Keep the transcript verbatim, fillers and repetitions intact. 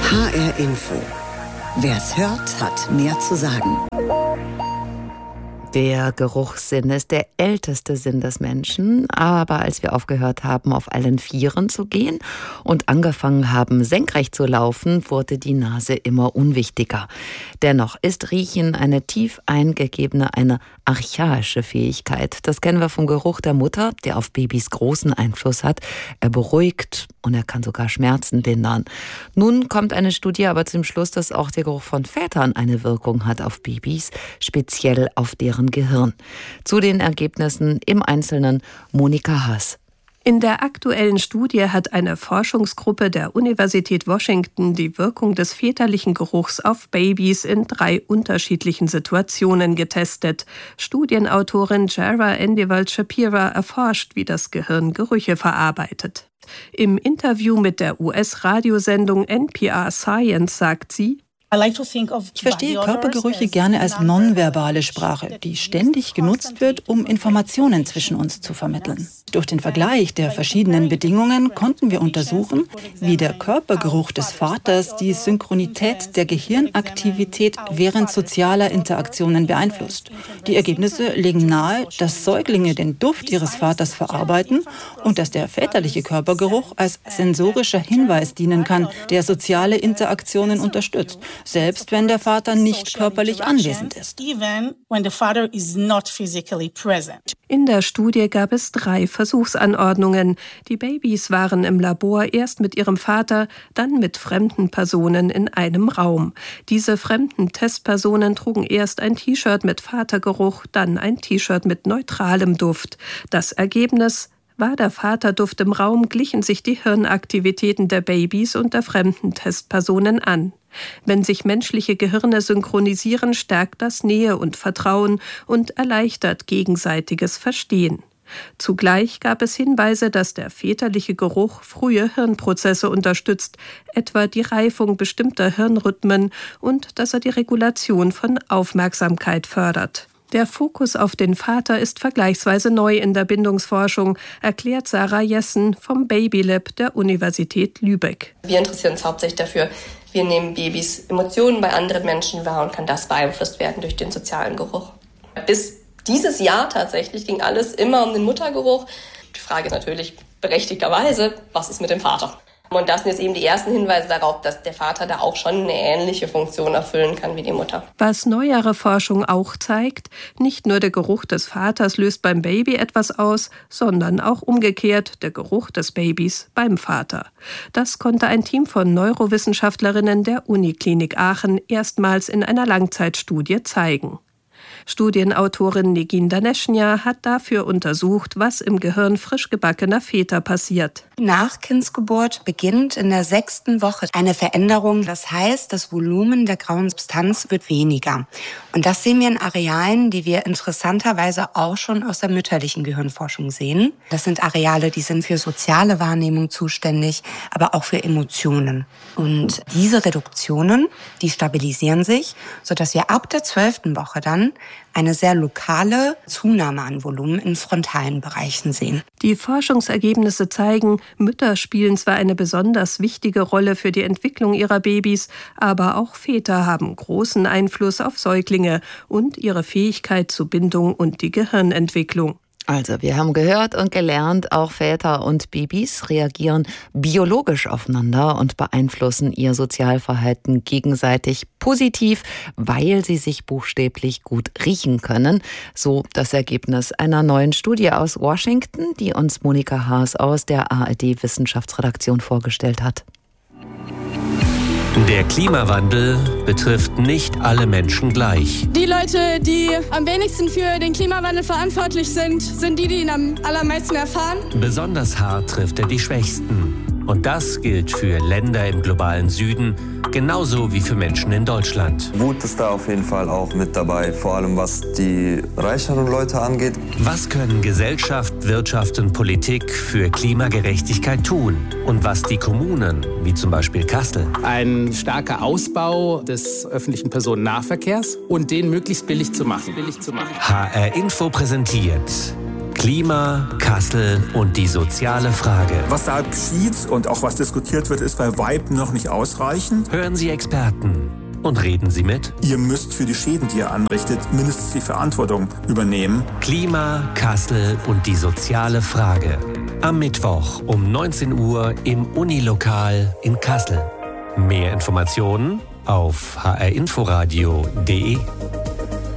H R Info. Wer's hört, hat mehr zu sagen. Der Geruchssinn ist der älteste Sinn des Menschen, aber als wir aufgehört haben, auf allen Vieren zu gehen und angefangen haben, senkrecht zu laufen, wurde die Nase immer unwichtiger. Dennoch ist Riechen eine tief eingegebene, eine archaische Fähigkeit. Das kennen wir vom Geruch der Mutter, der auf Babys großen Einfluss hat. Er beruhigt und er kann sogar Schmerzen lindern. Nun kommt eine Studie aber zum Schluss, dass auch der Geruch von Vätern eine Wirkung hat auf Babys, speziell auf deren Gehirn. Zu den Ergebnissen im Einzelnen Monika Haas. In der aktuellen Studie hat eine Forschungsgruppe der Universität Washington die Wirkung des väterlichen Geruchs auf Babys in drei unterschiedlichen Situationen getestet. Studienautorin Jara Endewald-Shapira erforscht, wie das Gehirn Gerüche verarbeitet. Im Interview mit der U S-Radiosendung N P R Science sagt sie: Ich verstehe Körpergerüche gerne als nonverbale Sprache, die ständig genutzt wird, um Informationen zwischen uns zu vermitteln. Durch den Vergleich der verschiedenen Bedingungen konnten wir untersuchen, wie der Körpergeruch des Vaters die Synchronität der Gehirnaktivität während sozialer Interaktionen beeinflusst. Die Ergebnisse legen nahe, dass Säuglinge den Duft ihres Vaters verarbeiten und dass der väterliche Körpergeruch als sensorischer Hinweis dienen kann, der soziale Interaktionen unterstützt, selbst wenn der Vater nicht körperlich anwesend ist. In der Studie gab es drei Versuchsanordnungen. Die Babys waren im Labor erst mit ihrem Vater, dann mit fremden Personen in einem Raum. Diese fremden Testpersonen trugen erst ein T-Shirt mit Vatergeruch, dann ein T-Shirt mit neutralem Duft. Das Ergebnis: War der Vaterduft im Raum, glichen sich die Hirnaktivitäten der Babys und der fremden Testpersonen an. Wenn sich menschliche Gehirne synchronisieren, stärkt das Nähe und Vertrauen und erleichtert gegenseitiges Verstehen. Zugleich gab es Hinweise, dass der väterliche Geruch frühe Hirnprozesse unterstützt, etwa die Reifung bestimmter Hirnrhythmen, und dass er die Regulation von Aufmerksamkeit fördert. Der Fokus auf den Vater ist vergleichsweise neu in der Bindungsforschung, erklärt Sarah Jessen vom Babylab der Universität Lübeck. Wir interessieren uns hauptsächlich dafür, wie nehmen Babys Emotionen bei anderen Menschen wahr und kann das beeinflusst werden durch den sozialen Geruch. Bis dieses Jahr tatsächlich ging alles immer um den Muttergeruch. Die Frage ist natürlich berechtigterweise, was ist mit dem Vater? Und das sind jetzt eben die ersten Hinweise darauf, dass der Vater da auch schon eine ähnliche Funktion erfüllen kann wie die Mutter. Was neuere Forschung auch zeigt: Nicht nur der Geruch des Vaters löst beim Baby etwas aus, sondern auch umgekehrt der Geruch des Babys beim Vater. Das konnte ein Team von Neurowissenschaftlerinnen der Uniklinik Aachen erstmals in einer Langzeitstudie zeigen. Studienautorin Negin Daneschnya hat dafür untersucht, was im Gehirn frisch gebackener Väter passiert. Nach Kindsgeburt beginnt in der sechsten Woche eine Veränderung. Das heißt, das Volumen der grauen Substanz wird weniger. Und das sehen wir in Arealen, die wir interessanterweise auch schon aus der mütterlichen Gehirnforschung sehen. Das sind Areale, die sind für soziale Wahrnehmung zuständig, aber auch für Emotionen. Und diese Reduktionen, die stabilisieren sich, sodass wir ab der zwölften Woche dann eine sehr lokale Zunahme an Volumen in frontalen Bereichen sehen. Die Forschungsergebnisse zeigen, Mütter spielen zwar eine besonders wichtige Rolle für die Entwicklung ihrer Babys, aber auch Väter haben großen Einfluss auf Säuglinge und ihre Fähigkeit zur Bindung und die Gehirnentwicklung. Also, wir haben gehört und gelernt, auch Väter und Babys reagieren biologisch aufeinander und beeinflussen ihr Sozialverhalten gegenseitig positiv, weil sie sich buchstäblich gut riechen können. So das Ergebnis einer neuen Studie aus Washington, die uns Monika Haas aus der A R D-Wissenschaftsredaktion vorgestellt hat. Der Klimawandel betrifft nicht alle Menschen gleich. Die Leute, die am wenigsten für den Klimawandel verantwortlich sind, sind die, die ihn am allermeisten erfahren. Besonders hart trifft er die Schwächsten. Und das gilt für Länder im globalen Süden, genauso wie für Menschen in Deutschland. Wut ist da auf jeden Fall auch mit dabei, vor allem was die reicheren Leute angeht. Was können Gesellschaft, Wirtschaft und Politik für Klimagerechtigkeit tun? Und was die Kommunen, wie zum Beispiel Kassel? Ein starker Ausbau des öffentlichen Personennahverkehrs und den möglichst billig zu machen. Billig zu machen. H R Info präsentiert Klima, Kassel und die soziale Frage. Was da geschieht und auch was diskutiert wird, ist bei weitem noch nicht ausreichend. Hören Sie Experten und reden Sie mit. Ihr müsst für die Schäden, die ihr anrichtet, mindestens die Verantwortung übernehmen. Klima, Kassel und die soziale Frage. Am Mittwoch um neunzehn Uhr im Unilokal in Kassel. Mehr Informationen auf h r inforadio punkt d e.